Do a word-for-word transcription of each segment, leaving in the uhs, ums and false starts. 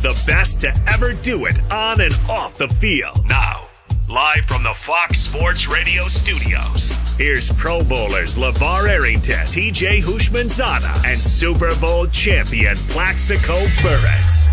of the best to ever do it on and off the field. Now, live from the Fox Sports Radio studios, here's Pro Bowlers LeVar Arrington, T J Houshmandzadeh, and Super Bowl champion Plaxico Burress.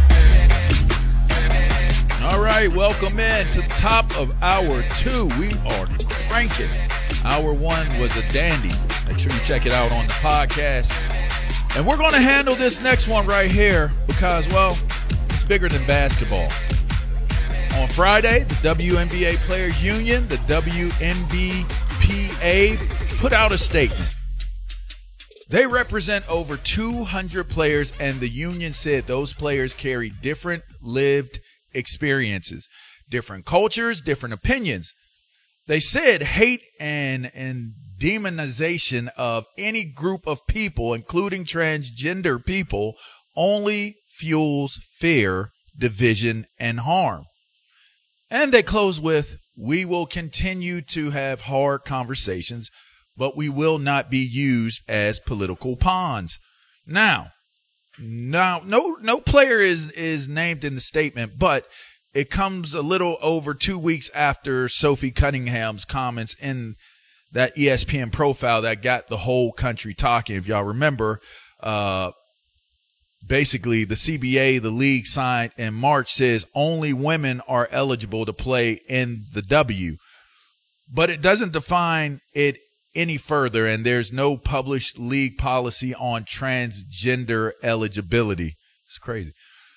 All right, welcome in to the top of hour two. We are cranking. Hour one was a dandy. Make sure you check it out on the podcast. And we're going to handle this next one right here because, well, it's bigger than basketball. On Friday, the W N B A Players Union, the W N B P A, put out a statement. They represent over two hundred players, and the union said those players carry different lived experiences, different cultures, different opinions. They said hate and, and demonization of any group of people, including transgender people, only fuels fear, division, and harm. And they close with, we will continue to have hard conversations, but we will not be used as political pawns. Now, now no no player is, is named in the statement, but it comes a little over two weeks after Sophie Cunningham's comments in that E S P N profile that got the whole country talking. If y'all remember, uh, basically the C B A, the league signed in March, says only women are eligible to play in the W. But it doesn't define it any further, and there's no published league policy on transgender eligibility. It's crazy.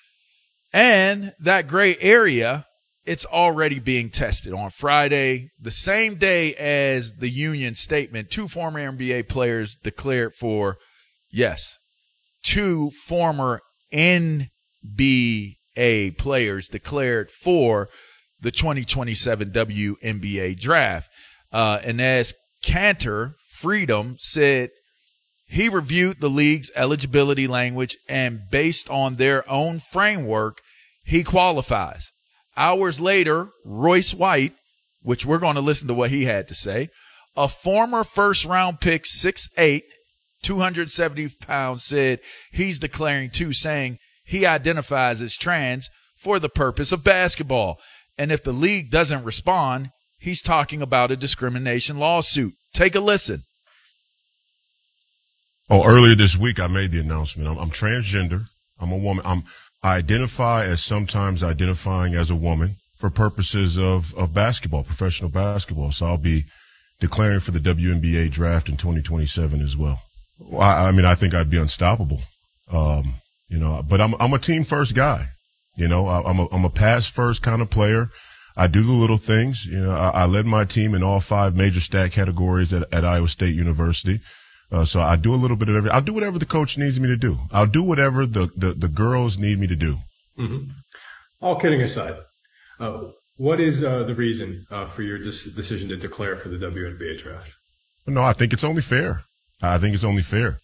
And that gray area, it's already being tested. On Friday, the same day as the union statement, two former N B A players declared for, yes, two former N B A players declared for the twenty twenty-seven W N B A draft. Uh, and as Cantor Freedom said, he reviewed the league's eligibility language, and based on their own framework, he qualifies. Hours later, Royce White, which we're going to listen to what he had to say, a former first-round pick, six eight, two hundred seventy pounds, said he's declaring too, saying he identifies as trans for the purpose of basketball. And if the league doesn't respond, he's talking about a discrimination lawsuit. Take a listen. Oh, earlier this week, I made the announcement. I'm, I'm transgender. I'm a woman. I'm, I identify as sometimes identifying as a woman for purposes of, of basketball, professional basketball. So I'll be declaring for the W N B A draft in twenty twenty-seven as well. I, I mean, I think I'd be unstoppable. Um, you know, but I'm, I'm a team first guy. You know, I, I'm a, I'm a pass first kind of player. I do the little things. You know, I, I led my team in all five major stat categories at, at Iowa State University. Uh, so I do a little bit of everything. I'll do whatever the coach needs me to do. I'll do whatever the, the, the girls need me to do. Mm-hmm. All kidding aside, uh, what is uh, the reason uh, for your dis- decision to declare for the W N B A draft? No, I think it's only fair. I think it's only fair.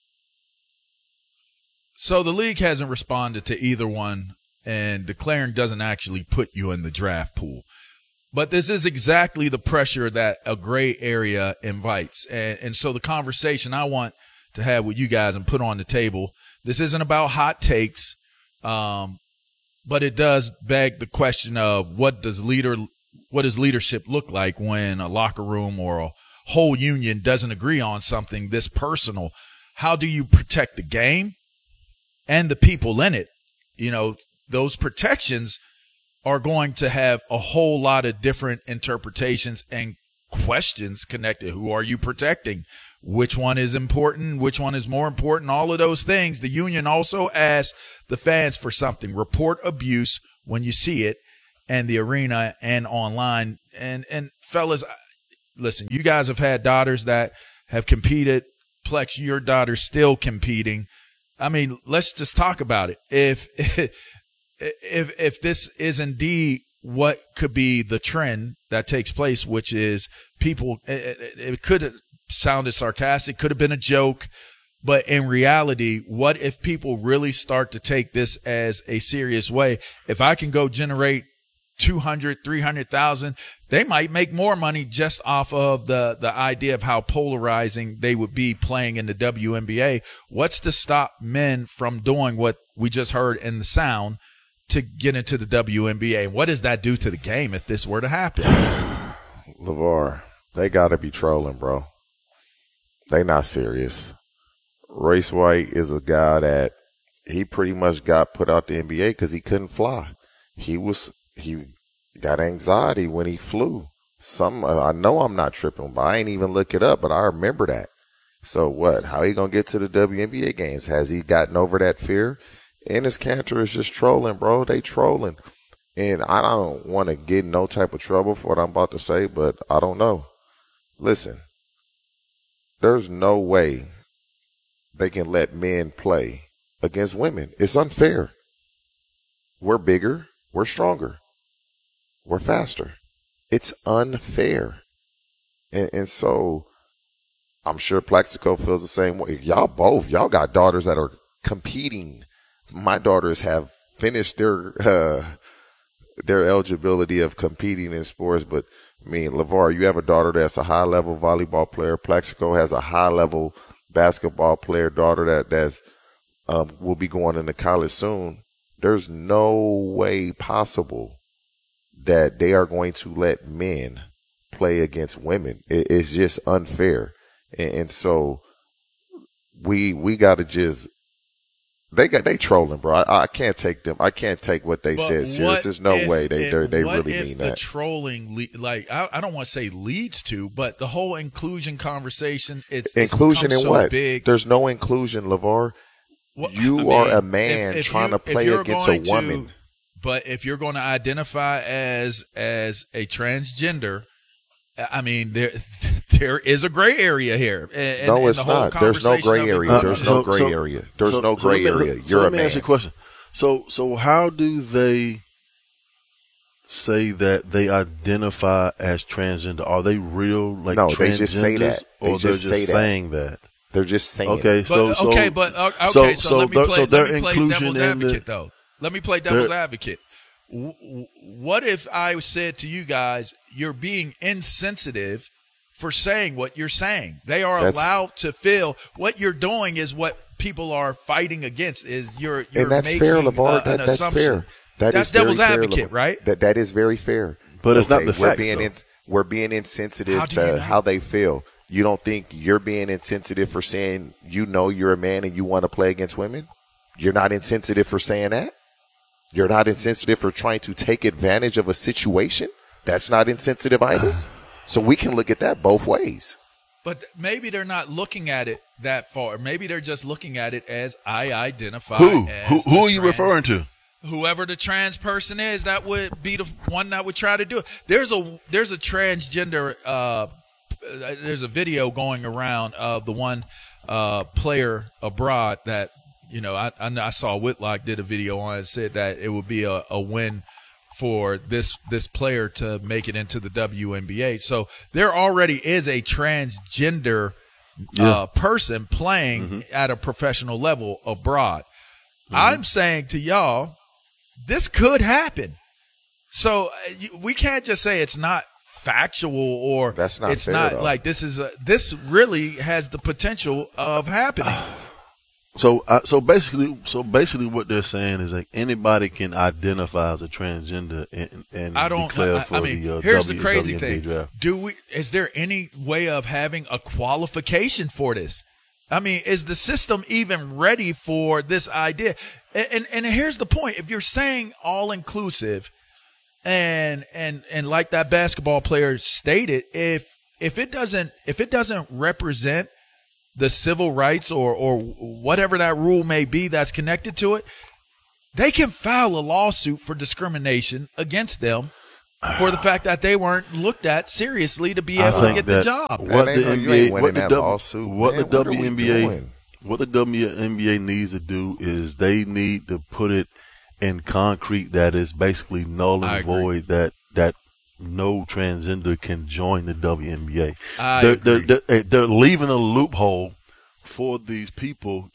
So the league hasn't responded to either one, and declaring doesn't actually put you in the draft pool. But this is exactly the pressure that a gray area invites. And, and so the conversation I want to have with you guys and put on the table, this isn't about hot takes, um, but it does beg the question of what does leader, what does leadership look like when a locker room or a whole union doesn't agree on something this personal? How do you protect the game and the people in it? You know, those protections are going to have a whole lot of different interpretations and questions connected. Who are you protecting? Which one is important? Which one is more important? All of those things. The union also asks the fans for something. Report abuse when you see it in the arena and online. And, and fellas, listen, you guys have had daughters that have competed. Plex, your daughter's still competing. I mean, let's just talk about it. If, if, if this is indeed what could be the trend that takes place, which is people, it, it could have sounded sarcastic, could have been a joke, but in reality, what if people really start to take this as a serious way? If I can go generate two hundred, three hundred thousand, they might make more money just off of the, the idea of how polarizing they would be playing in the W N B A. What's to stop men from doing what we just heard in the sound, to get into the W N B A? And what does that do to the game if this were to happen? LeVar, they got to be trolling, bro. They not serious. Royce White is a guy that he pretty much got put out the N B A because he couldn't fly. He was he got anxiety when he flew. Some I know I'm not tripping, but I ain't even look it up, but I remember that. So what? How he gonna get to the W N B A games? Has he gotten over that fear? Enes Kanter is just trolling, bro. They trolling. And I don't want to get in no type of trouble for what I'm about to say, but I don't know. Listen, there's no way they can let men play against women. It's unfair. We're bigger. We're stronger. We're faster. It's unfair. And, and so I'm sure Plaxico feels the same way. Y'all both, y'all got daughters that are competing. My daughters have finished their uh, their eligibility of competing in sports. But, I mean, LeVar, you have a daughter that's a high-level volleyball player. Plaxico has a high-level basketball player daughter that that's um, will be going into college soon. There's no way possible that they are going to let men play against women. It, it's just unfair. And, and so we we got to just they got they trolling, bro. I, I can't take them. I can't take what they But said serious. There's no if, way they if, they what really if mean the that. Trolling, le- like I, I don't want to say leads to, but the whole inclusion conversation. It's Inclusion it's in so what? big. There's no inclusion, LeVar. Well, You I mean, are a man if- if trying you- to play if you're against a going to- woman. But if you're going to identify as as a transgender, I mean there there is a gray area here. And, No, and it's the whole not. There's no conversation gray of it area. goes- There's no gray so- area. There's so- no so gray let me- area. So You're let a me man. ask you a question. So, so how do they say that they identify as transgender? Are they real, like No, transgenders, they just say that. They or they're just just say that. saying that? They're just saying. Okay, it. so But, so okay, but uh, okay, so, so, so let me their- play, so let their me play inclusion devil's in advocate, the, though. Let me play devil's their- advocate. W- w- What if I said to you guys, you're being insensitive for saying what you're saying? They are That's- allowed to feel what you're doing is what people are fighting against. Is you're you're and that's making fair, LeVar. uh, that, an that's assumption. fair. That That's is very devil's fair, advocate, LeVar. right? That that is very fair. But it's not Okay, the we're facts, being though. in, we're being insensitive How do you to know? how they feel. You don't think you're being insensitive for saying you know you're a man and you want to play against women? You're not insensitive for saying that? You're not insensitive for trying to take advantage of a situation? That's not insensitive either. So we can look at that both ways. But maybe they're not looking at it that far. Maybe they're just looking at it as I identify. who as who who a are you trans- referring to? Whoever the trans person is, that would be the one that would try to do it. There's a there's a transgender. Uh, there's a video going around of the one uh, player abroad that you know. I, I I saw Whitlock did a video on it. Said that it would be a, a win for this this player to make it into the W N B A. So there already is a transgender uh, person playing mm-hmm. at a professional level abroad. Mm-hmm. I'm saying to y'all, this could happen. So uh, we can't just say it's not factual or That's not it's fair, not though. like this is a, this really has the potential of happening. So, uh, so basically, so basically, what they're saying is like anybody can identify as a transgender and, and I don't. declare I, for I mean, the uh, here's w, the crazy W N B A thing. draft. Do we? Is there any way of having a qualification for this? I mean, is the system even ready for this idea? And and, and here's the point: if you're saying all inclusive, and and and like that basketball player stated, if if it doesn't if it doesn't represent the civil rights or or whatever that rule may be that's connected to it, they can file a lawsuit for discrimination against them for the fact that they weren't looked at seriously to be I able to think get the that job. What Man, the ain't no- you N B A, ain't winning what the that W, lawsuit, what man. the What are we W N B A, doing? what the W N B A needs to do is they need to put it in concrete that is basically null I and agree. void that that no transgender can join the W N B A. I they're, agree. they're, they're, they're leaving a loophole for these people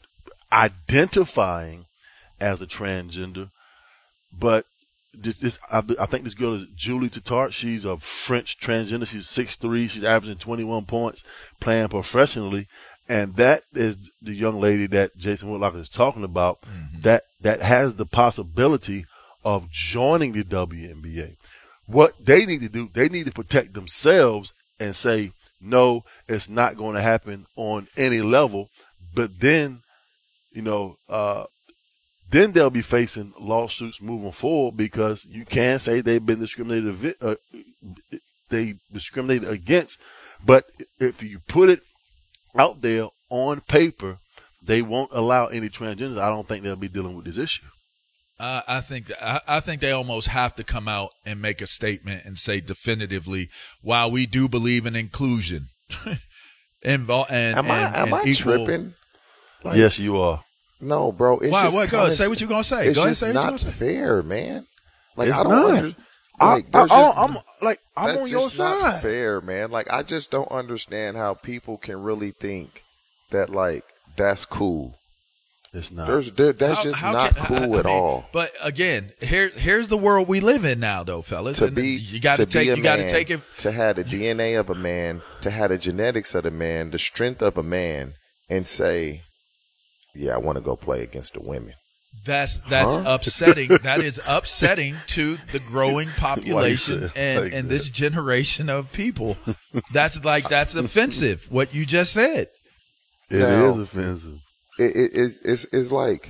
identifying as a transgender, but this, this I, I think this girl is Julie Tatar. She's a French transgender. She's six three. She's averaging twenty-one points, playing professionally, and that is the young lady that Jason Whitlock is talking about. Mm-hmm. That that has the possibility of joining the W N B A. What they need to do, they need to protect themselves and say, no, it's not going to happen on any level. But then, you know, uh, then they'll be facing lawsuits moving forward because you can say they've been discriminated, uh, they discriminated against. But if you put it out there on paper, they won't allow any transgenders. I don't think they'll be dealing with this issue. Uh, I think I, I think they almost have to come out and make a statement and say definitively, while we do believe in inclusion, Invol- and, am I and, am and I equal, tripping? Like, yes, you are. No, bro. It's Why, just what? Go ahead. kinda- Say what you're gonna say. It's Go ahead, just say what you're not gonna say. fair, man. Like It's I don't not. under, like, I, there's I, just- I'm like I'm that's on your just not side. fair, man. Like I just don't understand how people can really think that like that's cool. It's not. There's there, that's How- just how not can- cool I at mean, all. But again, here here's the world we live in now, though, fellas. To And be you got to to take be a you got to man, take it. to have the D N A of a man, to have the genetics of a man, the strength of a man, and say, yeah, I want to go play against the women. That's that's Huh? upsetting. That is upsetting to the growing population say it and like and that? this generation of people. That's like that's offensive. What you just said. It Now- is offensive. It, it, it's, it's, it's like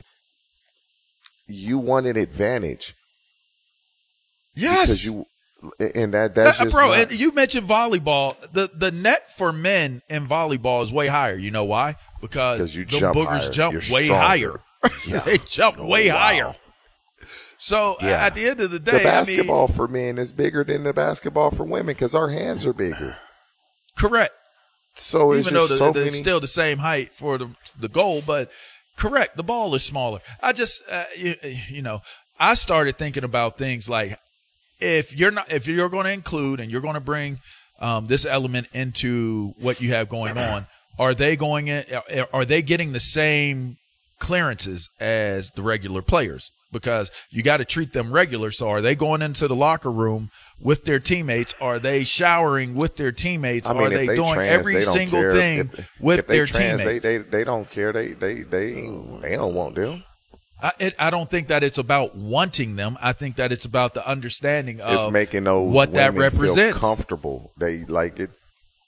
you want an advantage Yes, because you, and that that's Uh, just bro. not- And you mentioned volleyball. The the net for men in volleyball is way higher. You know why? Because 'Cause you the jump boogers higher. jump You're way stronger. higher. They jump way wow. higher. So Yeah. at the end of the day, the I mean, basketball for men is bigger than the basketball for women because our hands are bigger. correct. So it's Even though just the, so the, many. it's still the same height for the the goal, but correct, the ball is smaller. I just, uh, you, you know, I started thinking about things like if you're not, if you're going to include and you're going to bring um, this element into what you have going on, are they going in? Are they getting the same clearances as the regular players? Because you got to treat them regular. So are they going into the locker room with their teammates? Are they showering with their teammates? I mean, are if they, they doing trans, every they don't single care. thing If- with if they their trans, teammates? They, they they don't care. They they they ain't- they don't want them. I, it, I don't think that it's about wanting them. I think that it's about the understanding of It's making those what that women feel represents. comfortable. They like it.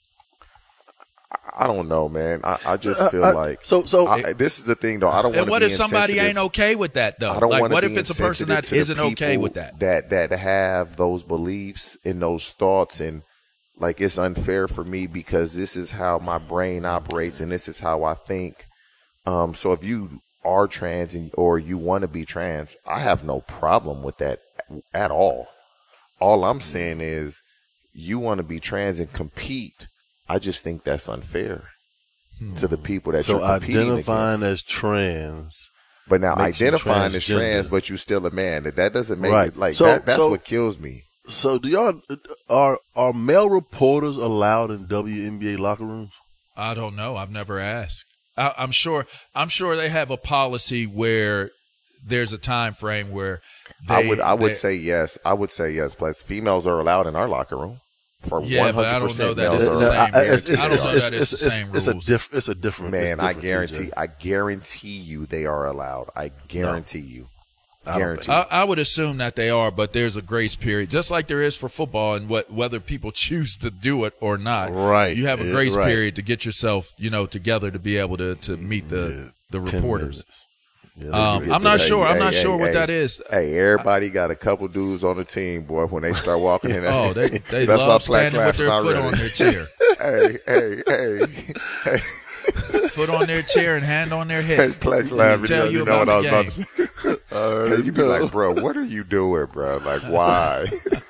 I- I don't know, man. I, I just feel Uh, uh, like so- so- I, this is the thing, though. I don't want And to what be if somebody insensitive. ain't okay with that, though? I don't Like, want to what be if it's a person insensitive that to the isn't okay people with that? That that have those beliefs and those thoughts, and like it's unfair for me because this is how my brain operates and this is how I think. Um, so if you are trans and or you want to be trans, I have no problem with that at all. All I'm saying is you want to be trans and compete. I just think that's unfair to the people that So you're competing identifying against. as trans. But now makes you identifying as trans, transgender. but you still a man. That that doesn't make Right. it like So- that. That's so- what kills me. So do y'all are are male reporters allowed in W N B A locker rooms? I don't know. I've never asked. I, I'm sure. I'm sure they have a policy where there's a time frame where they, I would I would they- say yes. I would say yes. Plus, females are allowed in our locker room for Yeah, one but I hundred don't know percent. that Males it's are the allowed. same. I- it's, it's, I don't it's, know it's, that it's it's, the it's, same it's a rules. diff, it's a different. it's Man, I different, guarantee. P J. I guarantee you they are allowed. I guarantee you. I don't Guarantee. I, I would assume that they are, but there's a grace period, just like there is for football, and what whether people choose to do it or not. Right. You have a Yeah, grace right. period to get yourself, you know, together to be able to to meet the the Ten reporters. minutes. Yeah, Um, they- I'm not Hey, sure. I'm hey, not hey, sure what hey. that is. Hey, everybody got a couple dudes on the team, boy. When they start walking in, Oh, they they that's love why Plax standing with their laughing foot already. on their chair, hey, hey, hey, hey. foot on their chair, and hand on their Hey, hip. Plex Let laughing. me tell You, you know what I was about about the to say. Hey, you be like, bro, what are you doing, bro? Like, why?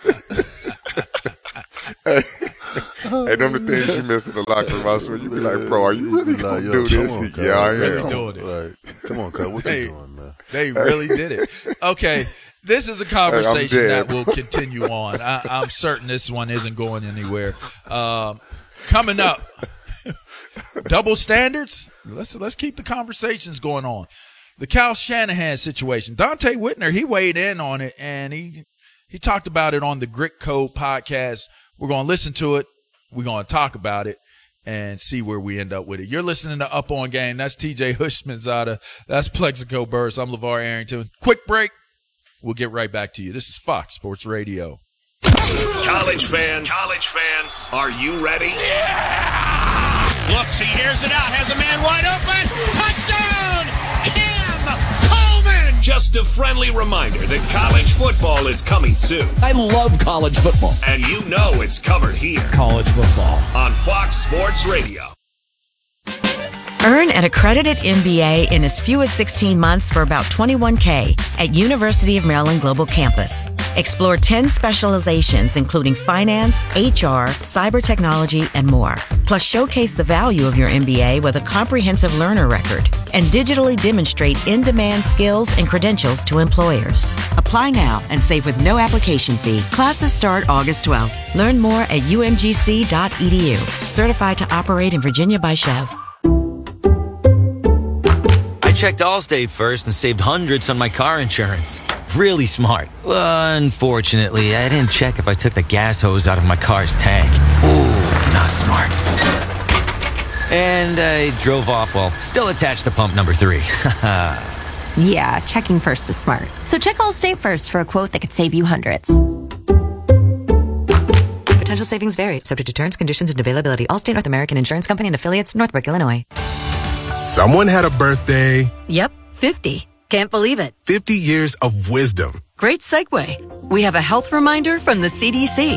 hey, hey, them the things you miss in the locker room. I swear, you be like, bro, are you really Like, gonna yo, do come this? on, cuz. Yeah, I Really am. doing it. Like, come on, cuz. What Hey. you doing, man? They really did it. Okay. This is a conversation dead, that will continue on. I, I'm certain this one isn't going anywhere. Um, coming up, double standards. Let's let's keep the conversations going on. The Cal Shanahan situation. Dante Whitner, he weighed in on it, and he he talked about it on the Grit Code podcast. We're going to listen to it. We're going to talk about it and see where we end up with it. You're listening to Up On Game. That's T J Hushmanzada. That's Plexico Burst. I'm LeVar Arrington. Quick break. We'll get right back to you. This is Fox Sports Radio. College fans, college fans, are you ready? Yeah! Looks, he hears it out, has a man wide open. Touchdown! Cam Coleman! Just a friendly reminder that college football is coming soon. I love college football. And you know it's covered here. College football. On Fox Sports Radio. Earn an accredited M B A in as few as sixteen months for about twenty-one K at University of Maryland Global Campus. Explore ten specializations, including finance, H R, cyber technology, and more. Plus, showcase the value of your M B A with a comprehensive learner record and digitally demonstrate in-demand skills and credentials to employers. Apply now and save with no application fee. Classes start August twelfth. Learn more at U M G C dot E D U. Certified to operate in Virginia by Chev. I checked Allstate first and saved hundreds on my car insurance. Really smart. Unfortunately, I didn't check if I took the gas hose out of my car's tank. Ooh, not smart. And I drove off while still attached to pump number three. Yeah, checking first is smart. So check Allstate first for a quote that could save you hundreds. Potential savings vary, subject to terms, conditions, and availability. Allstate North American Insurance Company and affiliates, Northbrook, Illinois. Someone had a birthday. Yep, fifty. Can't believe it. fifty years of wisdom. Great segue. We have a health reminder from the C D C.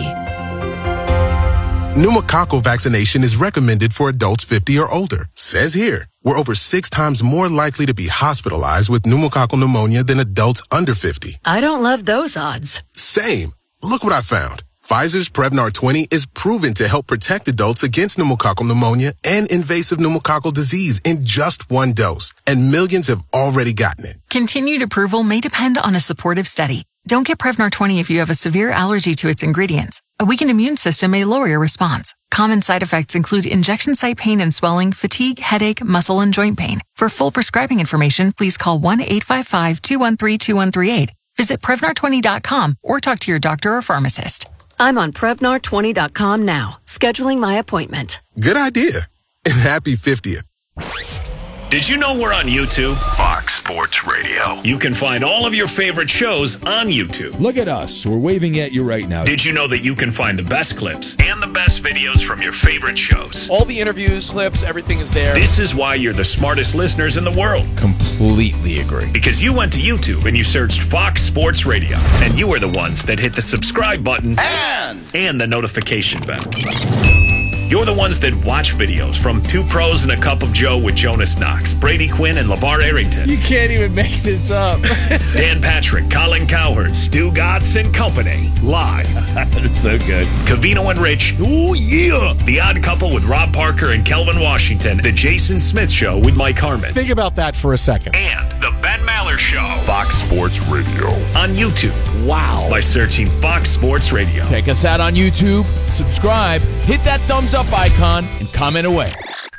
Pneumococcal vaccination is recommended for adults fifty or older. Says here, we're over six times more likely to be hospitalized with pneumococcal pneumonia than adults under fifty. I don't love those odds. Same. Look what I found. Pfizer's Prevnar twenty is proven to help protect adults against pneumococcal pneumonia and invasive pneumococcal disease in just one dose. And millions have already gotten it. Continued approval may depend on a supportive study. Don't get Prevnar twenty if you have a severe allergy to its ingredients. A weakened immune system may lower your response. Common side effects include injection site pain and swelling, fatigue, headache, muscle, and joint pain. For full prescribing information, please call one eight five five, two one three, two one three eight. Visit Prevnar twenty dot com or talk to your doctor or pharmacist. I'm on Prevnar twenty dot com now, scheduling my appointment. Good idea. And happy fiftieth. Did you know we're on YouTube? Fox Sports Radio. You can find all of your favorite shows on YouTube. Look at us. We're waving at you right now. Did you know that you can find the best clips and the best videos from your favorite shows? All the interviews, clips, everything is there. This is why you're the smartest listeners in the world. Completely agree. Because you went to YouTube and you searched Fox Sports Radio. And you are the ones that hit the subscribe button and, and the notification bell. You're the ones that watch videos from Two Pros and a Cup of Joe with Jonas Knox, Brady Quinn, and LeVar Arrington. You can't even make this up. Dan Patrick, Colin Cowherd, Stu Gatz and Company. Live. That's so good. Covino and Rich. Oh, yeah. The Odd Couple with Rob Parker and Kelvin Washington. The Jason Smith Show with Mike Harmon. Think about that for a second. And The Ben Maller Show. Fox Sports Radio. On YouTube. Wow. By searching Fox Sports Radio. Check us out on YouTube. Subscribe. Hit that thumbs up icon and comment away.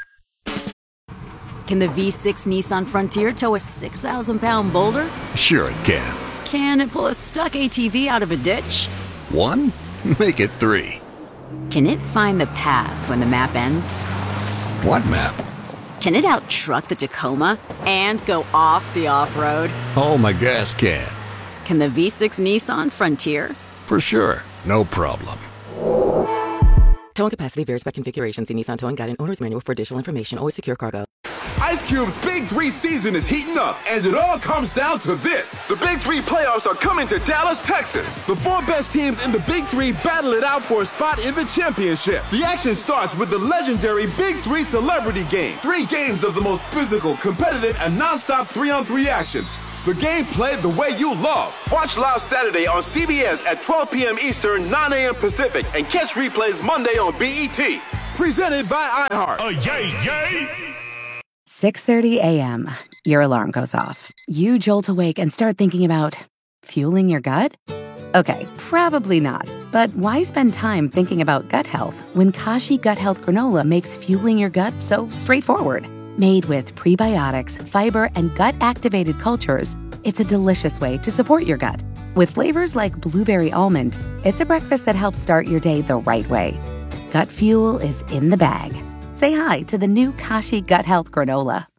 Can the V six Nissan Frontier tow a six thousand pound boulder? Sure it can. Can it pull a stuck A T V out of a ditch? One? Make it three. Can it find the path when the map ends? What map? Can it out-truck the Tacoma and go off the off-road? Oh, my gas can. Can the V six Nissan Frontier? For sure. No problem. Towing capacity varies by configuration. See Nissan Towing Guide and Owner's Manual for additional information. Always secure cargo. Ice Cube's Big Three season is heating up, and it all comes down to this. The Big Three playoffs are coming to Dallas, Texas. The four best teams in the Big Three battle it out for a spot in the championship. The action starts with the legendary Big Three Celebrity Game. Three games of the most physical, competitive, and non-stop three-on-three action. The game played the way you love. Watch live Saturday on C B S at twelve p.m. Eastern, nine a.m. Pacific, and catch replays Monday on B E T. Presented by iHeart. Oh, yay, yay! six thirty a.m. Your alarm goes off. You jolt awake and start thinking about fueling your gut? Okay, probably not. But why spend time thinking about gut health when Kashi Gut Health Granola makes fueling your gut so straightforward? Made with prebiotics, fiber, and gut-activated cultures, it's a delicious way to support your gut. With flavors like blueberry almond, it's a breakfast that helps start your day the right way. Gut fuel is in the bag. Say hi to the new Kashi Gut Health Granola.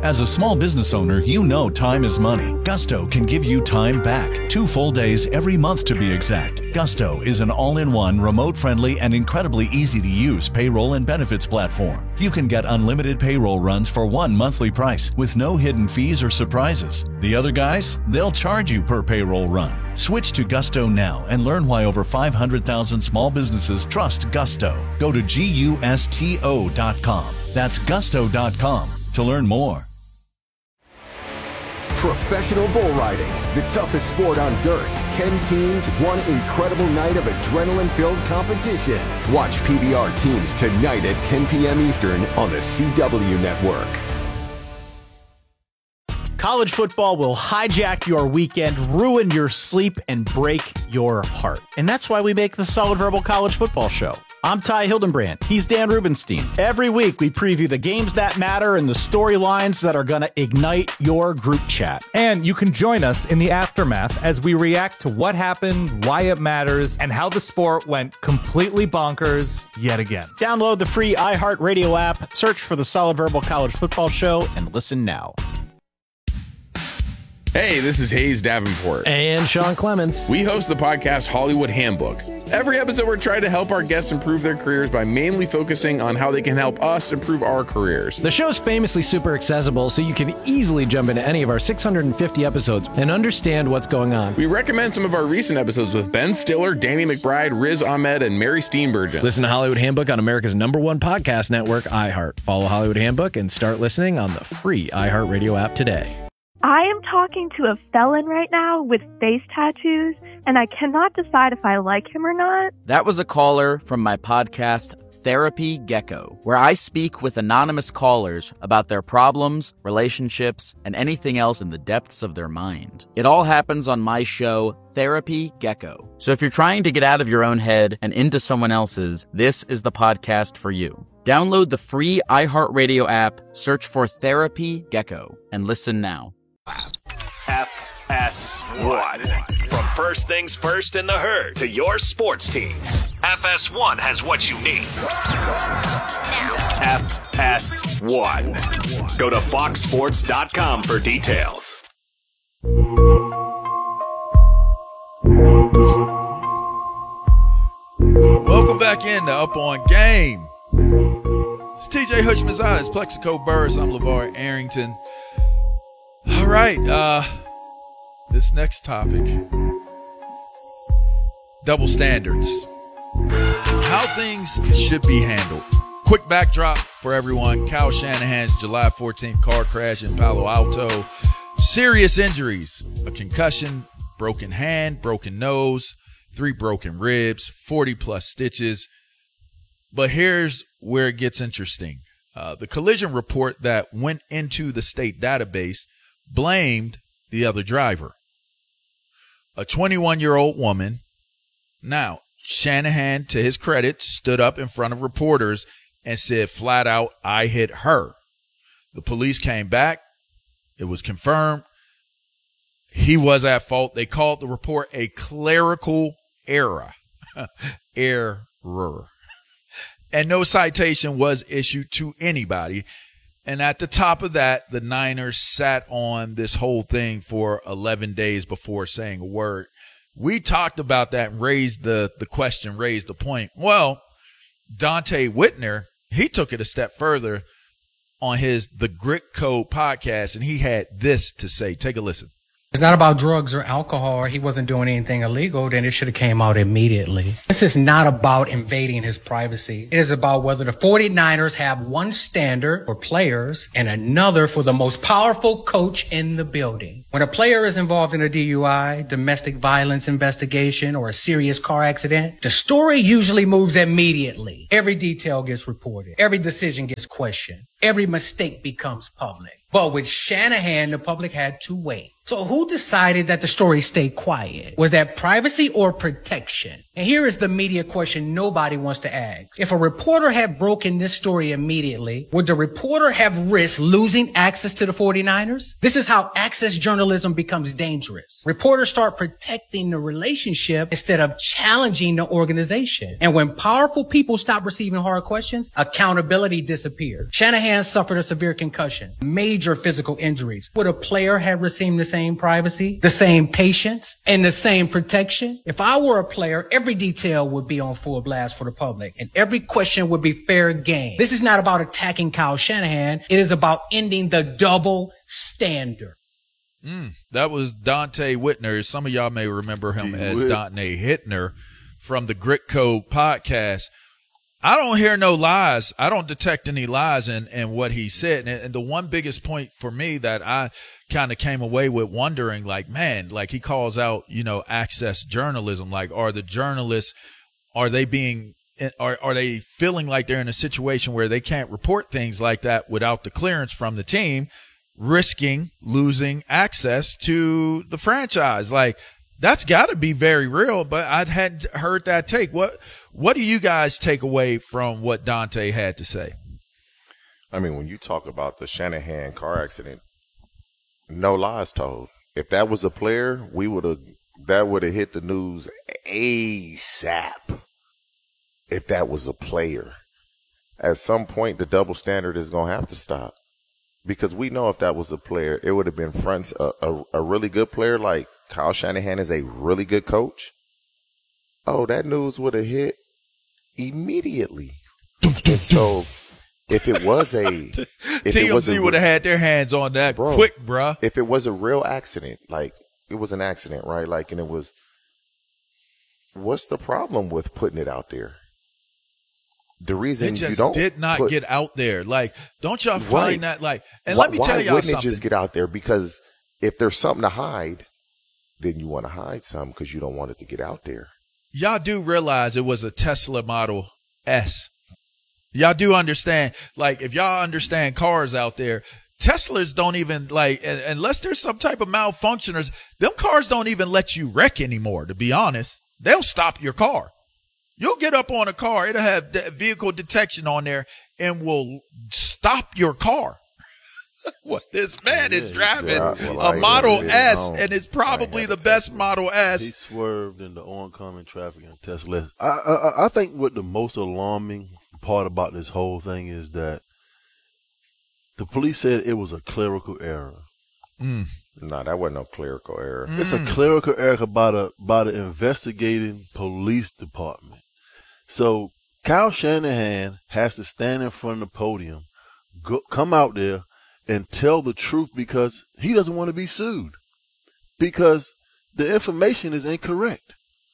As a small business owner, you know time is money. Gusto can give you time back. Two full days every month to be exact. Gusto is an all-in-one, remote-friendly, and incredibly easy-to-use payroll and benefits platform. You can get unlimited payroll runs for one monthly price with no hidden fees or surprises. The other guys, they'll charge you per payroll run. Switch to Gusto now and learn why over five hundred thousand small businesses trust Gusto. Go to gusto dot com. That's gusto dot com to learn more. Professional bull riding, the toughest sport on dirt. Ten teams, one incredible night of adrenaline-filled competition. Watch P B R teams tonight at ten p.m. Eastern on the C W Network. College football will hijack your weekend, ruin your sleep, and break your heart. And that's why we make the Solid Verbal College Football Show. I'm Ty Hildenbrand. He's Dan Rubenstein. Every week, we preview the games that matter and the storylines that are going to ignite your group chat. And you can join us in the aftermath as we react to what happened, why it matters, and how the sport went completely bonkers yet again. Download the free iHeartRadio app, search for the Solid Verbal College Football Show, and listen now. Hey, this is Hayes Davenport. And Sean Clements. We host the podcast Hollywood Handbook. Every episode, we're trying to help our guests improve their careers by mainly focusing on how they can help us improve our careers. The show's famously super accessible, so you can easily jump into any of our six hundred fifty episodes and understand what's going on. We recommend some of our recent episodes with Ben Stiller, Danny McBride, Riz Ahmed, and Mary Steenburgen. Listen to Hollywood Handbook on America's number one podcast network, iHeart. Follow Hollywood Handbook and start listening on the free iHeartRadio app today. I am talking to a felon right now with face tattoos, and I cannot decide if I like him or not. That was a caller from my podcast, Therapy Gecko, where I speak with anonymous callers about their problems, relationships, and anything else in the depths of their mind. It all happens on my show, Therapy Gecko. So if you're trying to get out of your own head and into someone else's, this is the podcast for you. Download the free iHeartRadio app, search for Therapy Gecko, and listen now. F S one. From first things first in the herd to your sports teams, F S one has what you need. F S one. Go to fox sports dot com for details. Welcome back in to Up On Game. It's T J Hushmanzada, it's Plexico Burris, I'm LeVar Arrington. All right, uh, this next topic, double standards, how things should be handled. Quick backdrop for everyone. Kyle Shanahan's July fourteenth car crash in Palo Alto. Serious injuries, a concussion, broken hand, broken nose, three broken ribs, forty plus stitches. But here's where it gets interesting. Uh, the collision report that went into the state database blamed the other driver, a twenty-one-year-old woman. Now, Shanahan, to his credit, stood up in front of reporters and said flat out, I hit her. The police came back. It was confirmed. He was at fault. They called the report a clerical error. Error. And no citation was issued to anybody. And at the top of that, the Niners sat on this whole thing for eleven days before saying a word. We talked about that and raised the, the question, raised the point. Well, Dante Whitner, he took it a step further on his The Grit Code podcast, and he had this to say. Take a listen. It's not about drugs or alcohol, or he wasn't doing anything illegal, then it should have came out immediately. This is not about invading his privacy. It is about whether the 49ers have one standard for players and another for the most powerful coach in the building. When a player is involved in a D U I, domestic violence investigation, or a serious car accident, the story usually moves immediately. Every detail gets reported. Every decision gets questioned. Every mistake becomes public. But with Shanahan, the public had to wait. So who decided that the story stayed quiet? Was that privacy or protection? And here is the media question nobody wants to ask. If a reporter had broken this story immediately, would the reporter have risked losing access to the forty-niners? This is how access journalism becomes dangerous. Reporters start protecting the relationship instead of challenging the organization. And when powerful people stop receiving hard questions, accountability disappears. Shanahan suffered a severe concussion, major physical injuries. Would a player have received the same privacy, the same patience, and the same protection? If I were a player, every detail would be on full blast for the public, and every question would be fair game. This is not about attacking Kyle Shanahan. It is about ending the double standard. Mm, that was Dante Whitner. Some of y'all may remember him Gee, as Dante Hittner from the Grit Code podcast. I don't hear no lies. I don't detect any lies in, in what he said. And, and the one biggest point for me that I kind of came away with wondering, like, man, like he calls out, you know, access journalism. Like, are the journalists, are they being, are, are they feeling like they're in a situation where they can't report things like that without the clearance from the team, risking losing access to the franchise? Like, that's got to be very real, but I hadn't heard that take. What, what do you guys take away from what Dante had to say? I mean, when you talk about the Shanahan car accident, no lies told. If that was a player, we would have that would have hit the news ASAP. If that was a player, at some point the double standard is going to have to stop, because we know if that was a player, it would have been fronts a, a, a really good player like Kyle Shanahan is a really good coach. Oh, that news would have hit immediately. And so, if it was a, if T M Z it was a, would have had their hands on that bro, quick, bruh. If it was a real accident, like it was an accident, right? Like, and it was, what's the problem with putting it out there? The reason it just you don't did not put, get out there, like, don't y'all find right. that, like, and why, let me tell y'all why wouldn't something. it just get out there? Because if there's something to hide, then you want to hide some because you don't want it to get out there. Y'all do realize it was a Tesla Model S. Y'all do understand, like, if y'all understand cars out there, Teslas don't even, like, unless there's some type of malfunctioners, them cars don't even let you wreck anymore, to be honest. They'll stop your car. You'll get up on a car, it'll have vehicle detection on there and will stop your car. What this man yeah, is driving yeah, well, a Model S, and it's probably the best Model S. He swerved into oncoming traffic in Tesla. I, I I think what the most alarming part about this whole thing is that the police said it was a clerical error. Mm. No, that wasn't no clerical error. Mm. It's a clerical error by the by the investigating police department. So Kyle Shanahan has to stand in front of the podium, go, come out there, and tell the truth because he doesn't want to be sued because the information is incorrect.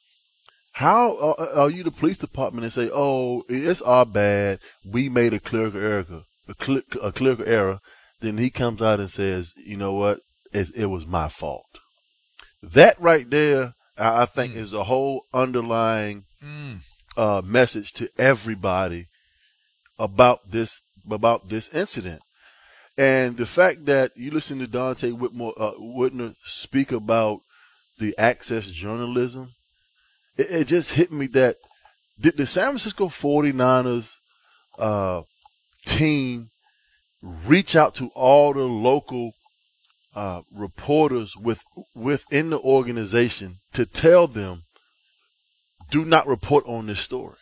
How are, are you the police department and say, oh, it's our bad, we made a clerical error, a, cl- a clerical error, then he comes out and says, you know what, it, it was my fault. That right there, I, I think, mm. is a whole underlying mm. uh, message to everybody about this about this incident. And the fact that you listen to Dante Whitmore, uh, Whitner speak about the access journalism, it, it just hit me that did the San Francisco forty-niners uh, team reach out to all the local uh, reporters with within the organization to tell them, do not report on this story?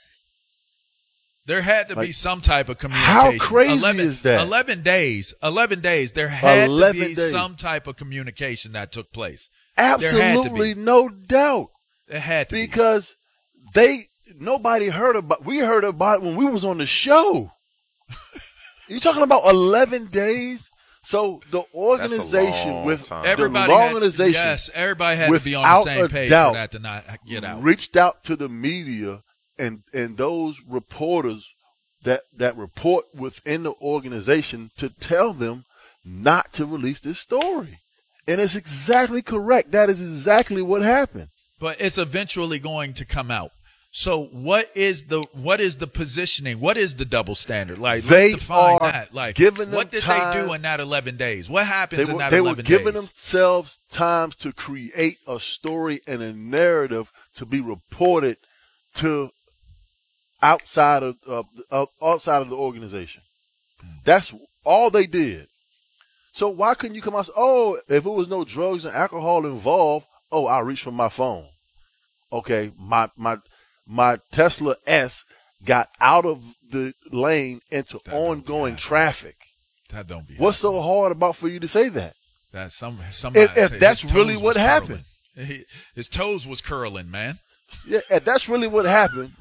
There had to like, be some type of communication. How crazy eleven, is that? Eleven days. Eleven days. There had to be days. some type of communication that took place. Absolutely, no doubt. It had to because be. they nobody heard about. We heard about it when we was on the show. You're talking about eleven days. So the organization with time. the everybody organization, had, yes, everybody had to be on the same page doubt, for that to not get out. Reached out to the media. And and those reporters that, that report within the organization to tell them not to release this story. And it's exactly correct. That is exactly what happened. But it's eventually going to come out. So what is the what is the positioning? What is the double standard? Like they let's define are that. Like giving them what did time. they do in that eleven days? What happens They in were, that they eleven were giving days? themselves times to create a story and a narrative to be reported to outside of, of, of outside of the organization. That's all they did. So why couldn't you come out and say, oh, if it was no drugs and alcohol involved, oh, I'll reach for my phone. Okay, my my my Tesla S got out of the lane into that ongoing traffic. That don't be. What's happening. So hard about for you to say that? That some somebody if, if that's really what happened, he, his toes was curling, man. Yeah, if that's really what happened.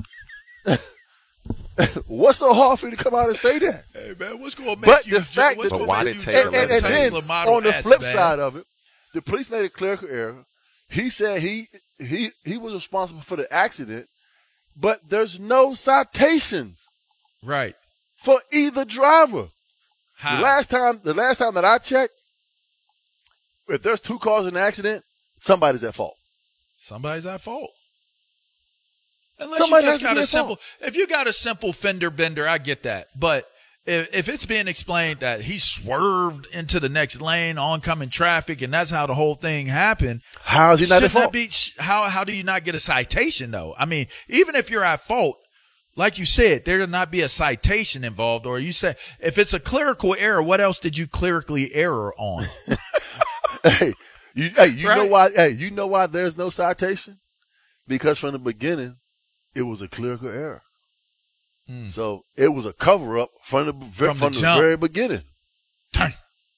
What's so hard for you to come out and say that? Hey man, what's going to make but you? the fact what's that why did and, and, and then on the S, flip man. side of it, the police made a clerical error. He said he he he was responsible for the accident, but there's no citations, right, for either driver. How? The last time, the last time that I checked, if there's two cars in an accident, somebody's at fault. Somebody's at fault. Unless Somebody you just has to got be a at simple, fault. if you got a simple fender bender, I get that. But if, if it's being explained that he swerved into the next lane, oncoming traffic, and that's how the whole thing happened, how is he not at fault? Be, how how do you not get a citation though? I mean, even if you're at fault, like you said, there will not be a citation involved. Or you say if it's a clerical error, what else did you clerically error on? hey, you, hey, you right? know why? Hey, you know why there's no citation? Because from the beginning, it was a clerical error. Mm. So it was a cover up from the from, from the, the very beginning. Dang,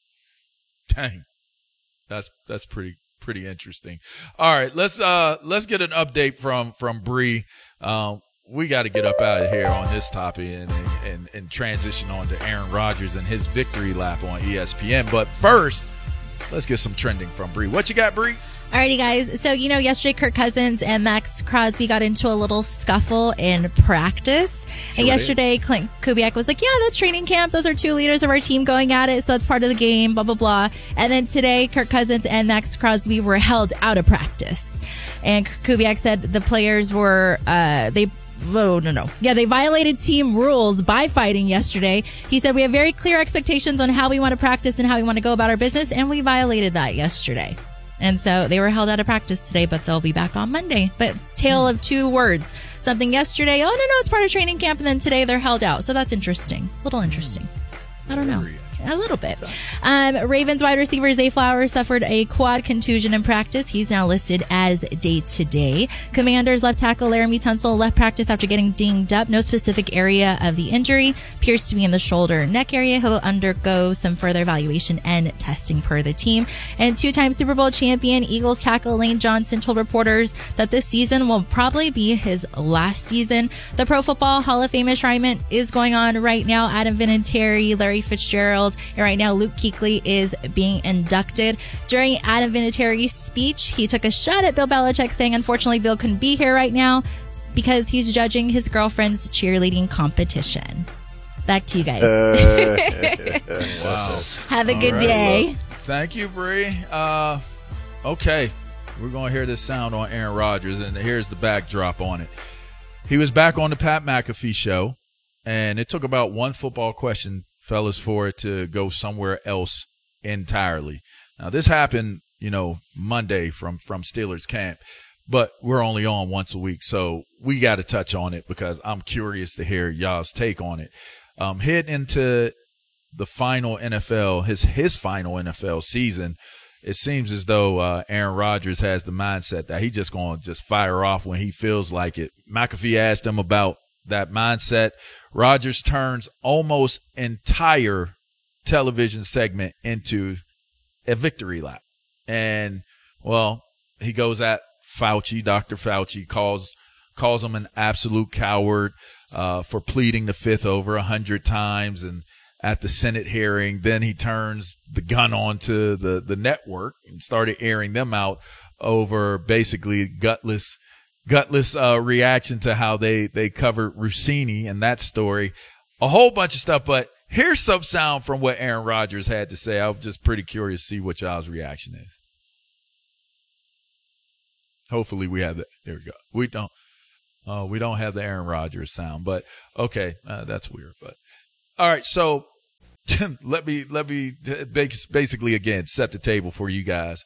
dang, that's that's pretty pretty interesting. All right, let's uh let's get an update from from Bree. Um, we got to get up out of here on this topic and, and and transition on to Aaron Rodgers and his victory lap on E S P N. But first, let's get some trending from Bree. What you got, Bree? Alrighty, guys. So, you know, yesterday Kirk Cousins and Max Crosby got into a little scuffle in practice. Sure and yesterday, did. Clint Kubiak was like, yeah, that's training camp. Those are two leaders of our team going at it. So it's part of the game, blah, blah, blah. And then today, Kirk Cousins and Max Crosby were held out of practice. And Kubiak said the players were, uh, they Oh, no, no. Yeah, they violated team rules by fighting yesterday. He said, we have very clear expectations on how we want to practice and how we want to go about our business, and we violated that yesterday. And so they were held out of practice today, but they'll be back on Monday. But tale of two words. Something yesterday, oh, no, no, it's part of training camp, and then today they're held out. So that's interesting. A little interesting. I don't know. A little bit. Um, Ravens wide receiver Zay Flowers suffered a quad contusion in practice. He's now listed as day-to-day. Commanders left tackle Laramie Tunsil left practice after getting dinged up. No specific area of the injury. Appears to be in the shoulder neck area. He'll undergo some further evaluation and testing per the team. And two-time Super Bowl champion Eagles tackle Lane Johnson told reporters that this season will probably be his last season. The Pro Football Hall of Fame enshrinement is going on right now. Adam Vinatieri, Larry Fitzgerald, and right now Luke Kuechly is being inducted. During Adam Vinatieri's speech, he took a shot at Bill Belichick, saying unfortunately Bill couldn't be here right now because he's judging his girlfriend's cheerleading competition. Back to you guys. Uh, wow. Have a All good right, day. Well, thank you, Bree. Uh, okay, we're going to hear this sound on Aaron Rodgers, and here's the backdrop on it. He was back on the Pat McAfee show, and it took about one football question, fellas, for it to go somewhere else entirely. Now, this happened, you know, Monday from, from Steelers camp, but we're only on once a week, so we got to touch on it because I'm curious to hear y'all's take on it. Um, heading into the final N F L, his his final N F L season, it seems as though uh, Aaron Rodgers has the mindset that he's just going to just fire off when he feels like it. McAfee asked him about that mindset. Rodgers turns almost entire television segment into a victory lap. And, well, he goes at Fauci, Doctor Fauci, calls calls him an absolute coward uh, for pleading the fifth over a hundred times. And at the Senate hearing, then he turns the gun onto the, the network and started airing them out over basically gutless gutless uh, reaction to how they, they covered Rossini and that story, a whole bunch of stuff. But here's some sound from what Aaron Rodgers had to say. I'm just pretty curious to see what y'all's reaction is. Hopefully we have that. There we go. We don't. Uh, we don't have the Aaron Rodgers sound, but okay, uh, that's weird. But all right, so let me let me basically again set the table for you guys.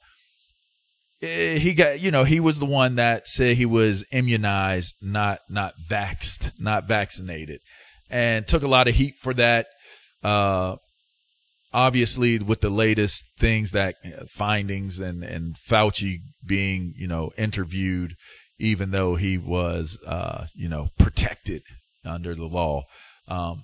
He got, you know, he was the one that said he was immunized, not not vaxxed, not vaccinated, and took a lot of heat for that. Uh, obviously, with the latest things that uh, findings and and Fauci being, you know, interviewed, even though he was, uh, you know, protected under the law. Um,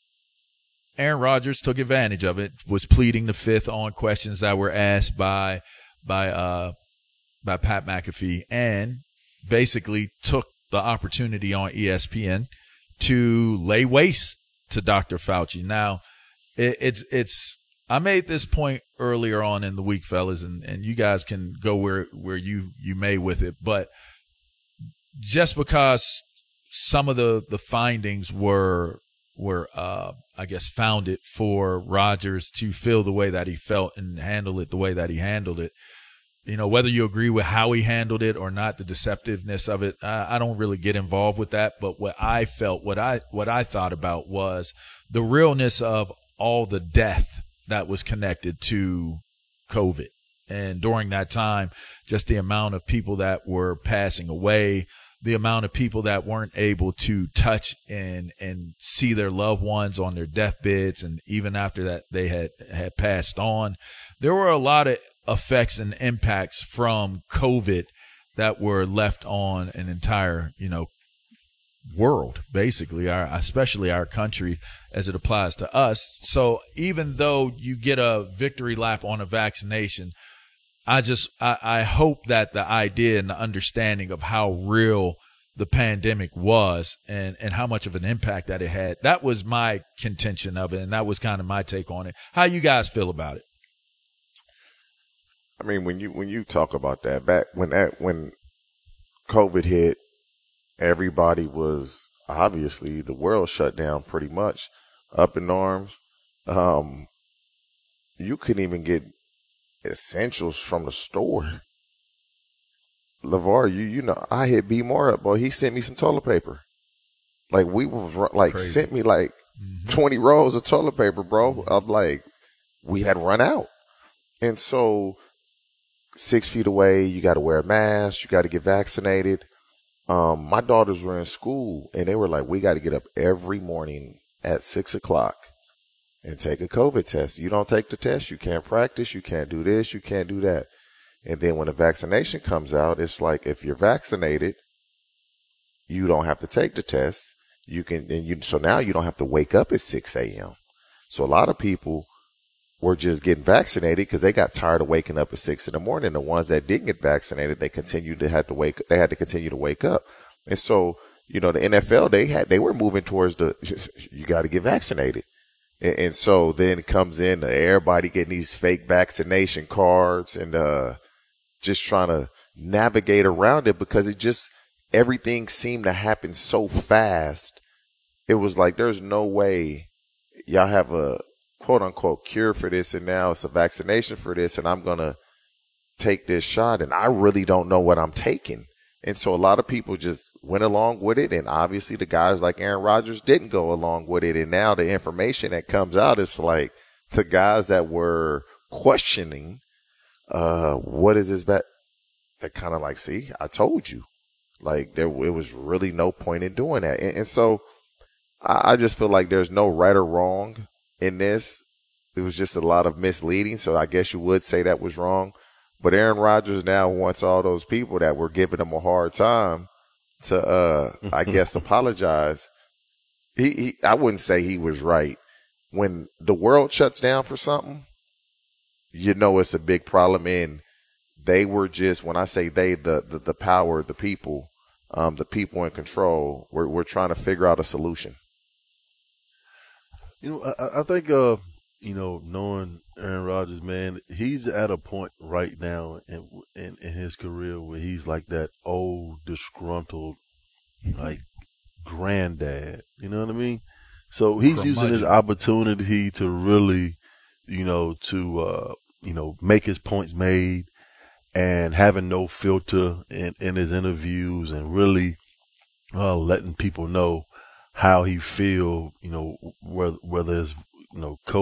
Aaron Rodgers took advantage of it, was pleading the fifth on questions that were asked by by uh, by Pat McAfee, and basically took the opportunity on E S P N to lay waste to Doctor Fauci. Now, it, it's it's I made this point earlier on in the week, fellas, and, and you guys can go where where you, you may with it, but just because some of the, the findings were were uh, I guess founded for Rodgers to feel the way that he felt and handle it the way that he handled it, you know, whether you agree with how he handled it or not, the deceptiveness of it, I, I don't really get involved with that. But what I felt, what I what I thought about was the realness of all the death that was connected to COVID. And during that time, just the amount of people that were passing away, the amount of people that weren't able to touch and, and see their loved ones on their deathbeds. And even after that, they had, had passed on. There were a lot of effects and impacts from COVID that were left on an entire, you know, world, basically, our, especially our country as it applies to us. So even though you get a victory lap on a vaccination, I just, I, I hope that the idea and the understanding of how real the pandemic was and, and how much of an impact that it had, that was my contention of it. And that was kind of my take on it. How you guys feel about it? I mean, when you, when you talk about that back when that, when COVID hit, everybody was obviously the world shut down pretty much up in arms. Um, you couldn't even get essentials from the store. LeVar, you you know, I hit B More up, boy. He sent me some toilet paper. Like we were like Crazy. sent me like mm-hmm. twenty rolls of toilet paper, bro. I'm like, we had run out, and so six feet away, you got to wear a mask, you got to get vaccinated. Um, my daughters were in school, and they were like, we got to get up every morning at six o'clock and take a COVID test. You don't take the test, you can't practice, you can't do this, you can't do that. And then when the vaccination comes out, it's like if you're vaccinated, you don't have to take the test. You can, and you, so now you don't have to wake up at six a.m. So a lot of people were just getting vaccinated because they got tired of waking up at six in the morning. The ones that didn't get vaccinated, they continued to have to wake. They had to continue to wake up. And so, you know, the N F L, they had, they were moving towards the, you got to get vaccinated. And, and so then it comes in uh, everybody getting these fake vaccination cards and uh, just trying to navigate around it because it just, everything seemed to happen so fast. It was like, there's no way y'all have a quote unquote cure for this. And now it's a vaccination for this. And I'm going to take this shot. And I really don't know what I'm taking. And so a lot of people just went along with it. And obviously the guys like Aaron Rodgers didn't go along with it. And now the information that comes out is like the guys that were questioning, uh, what is this that they're kind of like, see, I told you. Like there, it was really no point in doing that. And, and so I, I just feel like there's no right or wrong in this. It was just a lot of misleading. So I guess you would say that was wrong. But Aaron Rodgers now wants all those people that were giving him a hard time to, uh, I guess, apologize. He, he, I wouldn't say he was right. When the world shuts down for something, you know it's a big problem. And they were just, when I say they, the the, the power, the people, um, the people in control, we're, we're trying to figure out a solution. You know, I, I think, uh, you know, knowing Aaron Rodgers, man, he's at a point right now in, in, in his career where he's like that old, disgruntled, like, granddad. You know what I mean? So he's using his opportunity to really, you know, to, uh, you know, make his points made and having no filter in, in his interviews and really uh, letting people know how he feel, you know, whether, whether it's, you know, coach